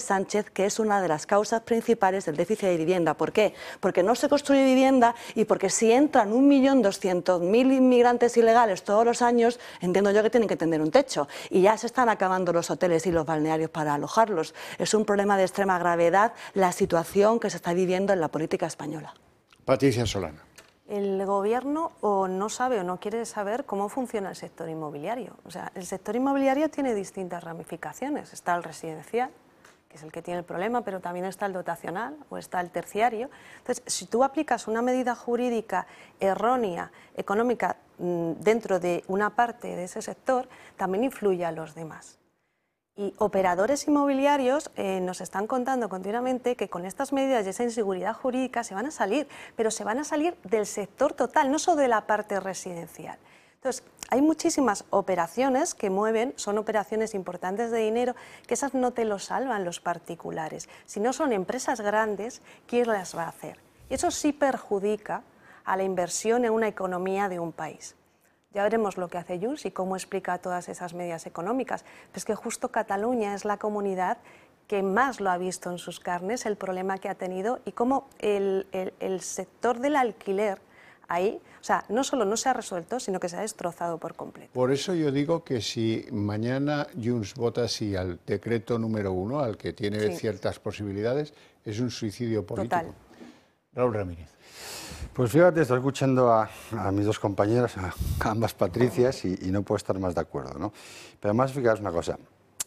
Sánchez que es una de las causas principales del déficit de vivienda. ¿Por qué? Porque no se construye vivienda y porque si entran 1.200.000 inmigrantes ilegales todos los años, entiendo yo que tienen que tener un techo. Y ya se están acabando los hoteles y los balnearios para alojarlos. Es un problema de extrema gravedad la situación que se está viviendo en la política española. Patricia Solana. El gobierno o no sabe o no quiere saber cómo funciona el sector inmobiliario. O sea, el sector inmobiliario tiene distintas ramificaciones. Está el residencial, que es el que tiene el problema, pero también está el dotacional o está el terciario. Entonces, si tú aplicas una medida jurídica errónea, económica, dentro de una parte de ese sector, también influye a los demás. Y operadores inmobiliarios nos están contando continuamente que con estas medidas y esa inseguridad jurídica se van a salir, pero se van a salir del sector total, no solo de la parte residencial. Entonces, hay muchísimas operaciones que mueven, son operaciones importantes de dinero, que esas no te lo salvan los particulares. Si no son empresas grandes, ¿quién las va a hacer? Y eso sí perjudica a la inversión en una economía de un país. Ya veremos lo que hace Junts y cómo explica todas esas medidas económicas. Pero es que justo Cataluña es la comunidad que más lo ha visto en sus carnes, el problema que ha tenido y cómo el sector del alquiler ahí, o sea, no solo no se ha resuelto, sino que se ha destrozado por completo. Por eso yo digo que si mañana Junts vota sí al decreto número 1, al que tiene ciertas posibilidades, es un suicidio político. Total. Raúl Ramírez. Pues fíjate, estoy escuchando a mis dos compañeras, a ambas Patricias, y no puedo estar más de acuerdo, ¿no? Pero además, fijaos una cosa.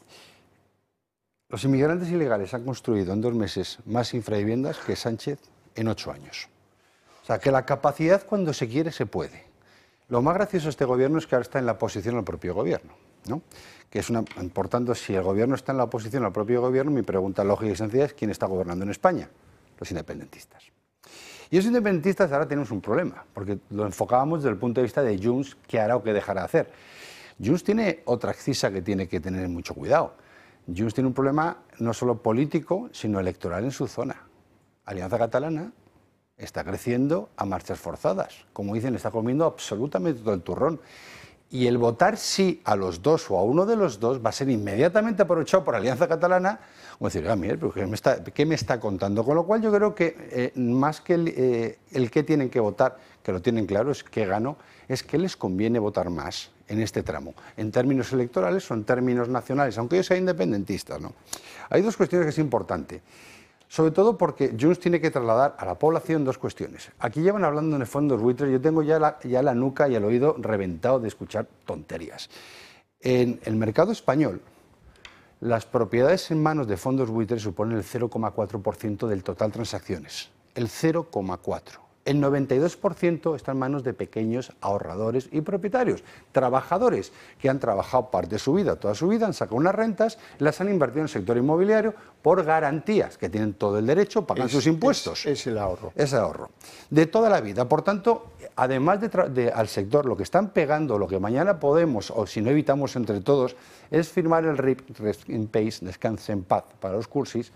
Los inmigrantes ilegales han construido en 2 meses más infraviviendas que Sánchez en 8 años. O sea, que la capacidad cuando se quiere se puede. Lo más gracioso de este gobierno es que ahora está en la oposición al propio gobierno, ¿no? Que es por tanto, si el gobierno está en la oposición al propio gobierno, mi pregunta lógica y sencilla es ¿quién está gobernando en España? Los independentistas. Y los independentistas ahora tenemos un problema, porque lo enfocábamos desde el punto de vista de Junts, qué hará o qué dejará de hacer. Junts tiene otra excisa que tiene que tener mucho cuidado. Junts tiene un problema no solo político, sino electoral en su zona. Alianza Catalana está creciendo a marchas forzadas. Como dicen, está comiendo absolutamente todo el turrón. Y el votar sí a los dos o a uno de los dos va a ser inmediatamente aprovechado por Alianza Catalana, como decir, mira, pero ¿qué me está contando? Con lo cual yo creo que más que el que tienen que votar, que lo tienen claro, es que gano, es que les conviene votar más en este tramo, en términos electorales o en términos nacionales, aunque yo sea independentista, ¿no? Hay 2 cuestiones que es importante. Sobre todo porque Junts tiene que trasladar a la población 2 cuestiones. Aquí llevan hablando en el fondo los buitres, yo tengo ya la nuca y el oído reventado de escuchar tonterías. En el mercado español, las propiedades en manos de fondos buitres suponen el 0,4% del total de transacciones. El 0,4%. El 92% está en manos de pequeños ahorradores y propietarios, trabajadores que han trabajado parte de su vida, toda su vida, han sacado unas rentas, las han invertido en el sector inmobiliario por garantías, que tienen todo el derecho, pagan sus impuestos. Es el ahorro. Es el ahorro. De toda la vida. Por tanto, además al sector, lo que están pegando, lo que mañana podemos, o si no evitamos entre todos, es firmar el Rest in Peace, Descanse en Paz, para los cursis,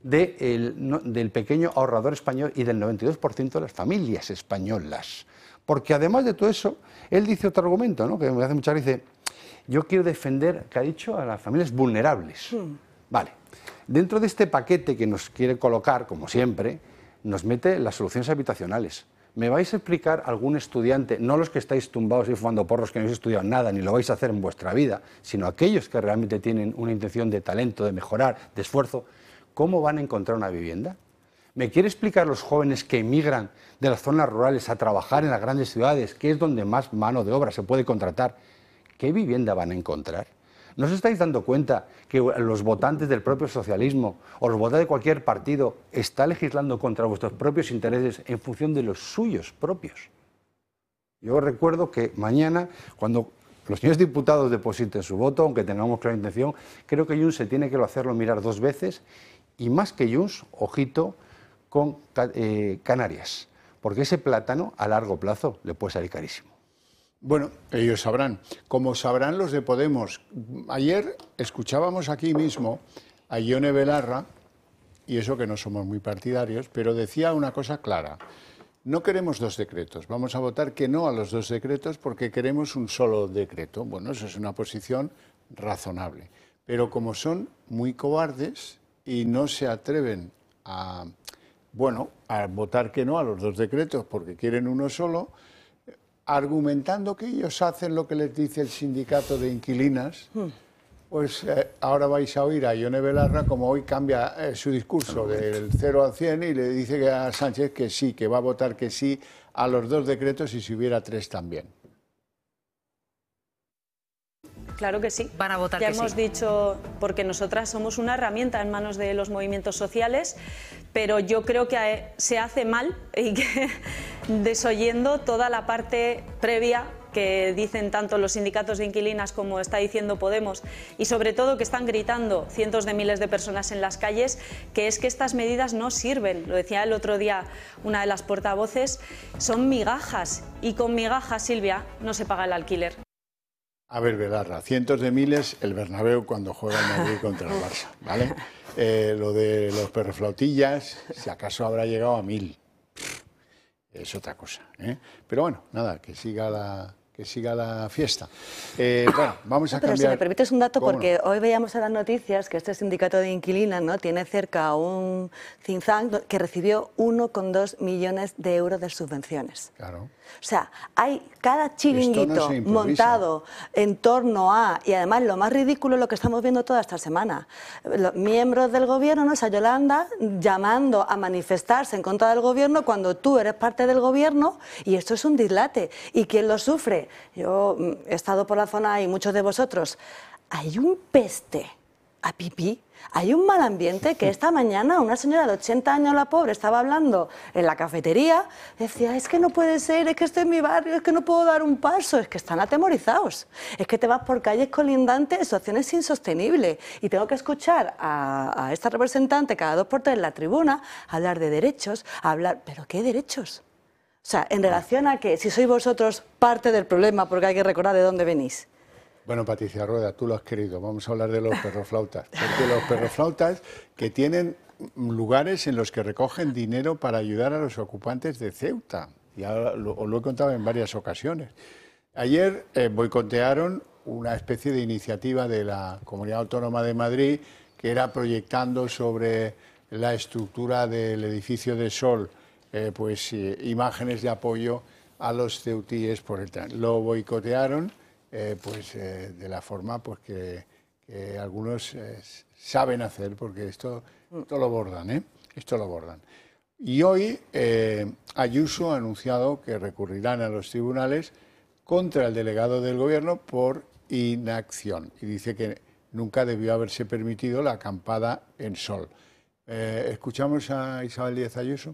del pequeño ahorrador español y del 92% de las familias españolas. Porque además de todo eso, él dice otro argumento, ¿no?, que me hace mucha gracia, dice, yo quiero defender, que ha dicho, a las familias vulnerables. Vale, dentro de este paquete que nos quiere colocar, como siempre, nos mete las soluciones habitacionales. ¿Me vais a explicar algún estudiante, no los que estáis tumbados y fumando porros que no habéis estudiado nada, ni lo vais a hacer en vuestra vida, sino aquellos que realmente tienen una intención de talento, de mejorar, de esfuerzo, ¿cómo van a encontrar una vivienda? ¿Me quiere explicar los jóvenes que emigran de las zonas rurales a trabajar en las grandes ciudades, que es donde más mano de obra se puede contratar? ¿Qué vivienda van a encontrar? ¿No os estáis dando cuenta que los votantes del propio socialismo o los votantes de cualquier partido están legislando contra vuestros propios intereses en función de los suyos propios? Yo recuerdo que mañana, cuando los señores diputados depositen su voto, aunque tengamos clara intención, creo que Junts se tiene que hacerlo mirar 2 veces, y más que Junts, ojito con Canarias, porque ese plátano a largo plazo le puede salir carísimo. Bueno, ellos sabrán. Como sabrán los de Podemos. Ayer escuchábamos aquí mismo a Ione Belarra, y eso que no somos muy partidarios, pero decía una cosa clara. No queremos 2 decretos, vamos a votar que no a los 2 decretos porque queremos un solo decreto. Bueno, eso es una posición razonable. Pero como son muy cobardes y no se atreven a, bueno, a votar que no a los 2 decretos porque quieren uno solo, argumentando que ellos hacen lo que les dice el sindicato de inquilinas, pues ahora vais a oír a Ione Belarra como hoy cambia su discurso del 0 al 100 y le dice a Sánchez que sí, que va a votar que sí a los 2 decretos y si hubiera 3 también. Claro que sí. Van a votar ya que hemos sí. dicho, porque nosotras somos una herramienta en manos de los movimientos sociales, pero yo creo que se hace mal y que desoyendo toda la parte previa que dicen tanto los sindicatos de inquilinas como está diciendo Podemos y sobre todo que están gritando cientos de miles de personas en las calles, que es que estas medidas no sirven. Lo decía el otro día una de las portavoces, son migajas y con migajas, Silvia, no se paga el alquiler. A ver, Belarra, cientos de miles el Bernabéu cuando juega el Madrid contra el Barça, ¿vale? Lo de los perroflautillas, si acaso habrá llegado a 1000. Es otra cosa, ¿eh? Pero bueno, nada, que siga la fiesta. Bueno, vamos a Pero cambiar... si me permites un dato, ¿Cómo porque no? hoy veíamos en las noticias que este sindicato de inquilinas, ¿no?, tiene cerca un think tank que recibió 1,2 millones de euros de subvenciones. Claro. O sea, hay cada chiringuito Esto no se improvisa. montado en torno a, y además lo más ridículo es lo que estamos viendo toda esta semana, los miembros del gobierno, ¿no?, esa Yolanda, llamando a manifestarse en contra del gobierno cuando tú eres parte del gobierno, y esto es un dislate. ¿Y quién lo sufre? Yo he estado por la zona y muchos de vosotros. Hay un peste a pipí. Hay un mal ambiente que esta mañana una señora de 80 años, la pobre, estaba hablando en la cafetería, decía, es que no puede ser, es que estoy en mi barrio, es que no puedo dar un paso, es que están atemorizados, es que te vas por calles colindantes, situación es insostenible, y tengo que escuchar a esta representante cada 2 por 3 en la tribuna hablar de derechos, ¿pero qué derechos? O sea, en relación a que si sois vosotros parte del problema, porque hay que recordar de dónde venís. Bueno, Patricia Rueda, tú lo has querido. Vamos a hablar de los perroflautas. Porque los perroflautas que tienen lugares en los que recogen dinero para ayudar a los ocupantes de Ceuta. Ya os lo he contado en varias ocasiones. Ayer boicotearon una especie de iniciativa de la Comunidad Autónoma de Madrid que era proyectando sobre la estructura del edificio de Sol imágenes de apoyo a los ceutíes por el tren. Lo boicotearon. De la forma que algunos saben hacer, porque esto lo bordan, ¿eh? Esto lo bordan. Y hoy Ayuso ha anunciado que recurrirán a los tribunales contra el delegado del Gobierno por inacción. Y dice que nunca debió haberse permitido la acampada en Sol. ¿Escuchamos a Isabel Díaz Ayuso?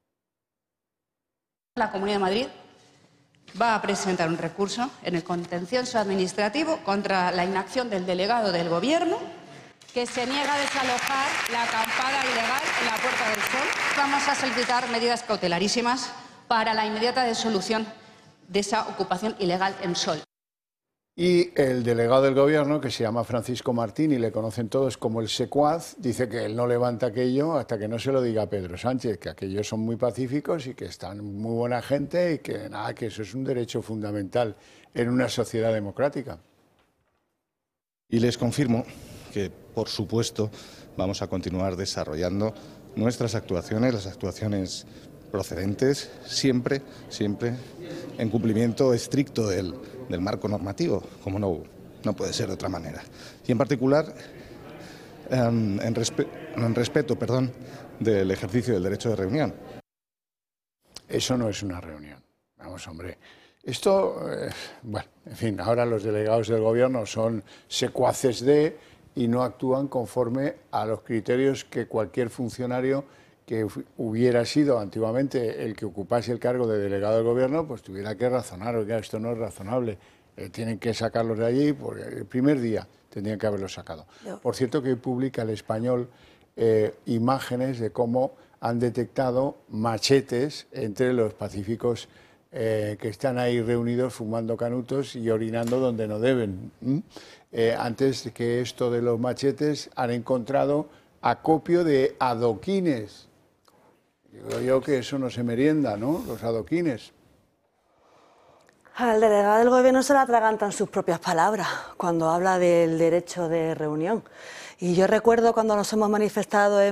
La Comunidad de Madrid va a presentar un recurso en el contencioso administrativo contra la inacción del delegado del Gobierno que se niega a desalojar la acampada ilegal en la Puerta del Sol. Vamos a solicitar medidas cautelarísimas para la inmediata disolución de esa ocupación ilegal en Sol. Y el delegado del Gobierno, que se llama Francisco Martín y le conocen todos como el secuaz, dice que él no levanta aquello hasta que no se lo diga a Pedro Sánchez, que aquellos son muy pacíficos y que están muy buena gente y que nada, que eso es un derecho fundamental en una sociedad democrática. Y les confirmo que, por supuesto, vamos a continuar desarrollando nuestras actuaciones, las actuaciones procedentes, siempre en cumplimiento estricto del marco normativo, como no puede ser de otra manera. Y en particular, en respeto del ejercicio del derecho de reunión. Eso no es una reunión. Vamos, hombre. Esto, bueno, en fin, ahora los delegados del Gobierno son secuaces y no actúan conforme a los criterios que cualquier funcionario que hubiera sido antiguamente el que ocupase el cargo de delegado del Gobierno, pues tuviera que razonar, oiga, esto no es razonable, tienen que sacarlos de allí, porque el primer día tendrían que haberlos sacado. Por cierto, que hoy publica El Español imágenes de cómo han detectado machetes entre los pacíficos que están ahí reunidos fumando canutos y orinando donde no deben. Antes de que esto de los machetes, han encontrado acopio de adoquines. Digo yo que eso no se merienda, ¿no? Los adoquines. Al delegado del Gobierno se le atragantan sus propias palabras cuando habla del derecho de reunión. Y yo recuerdo cuando nos hemos manifestado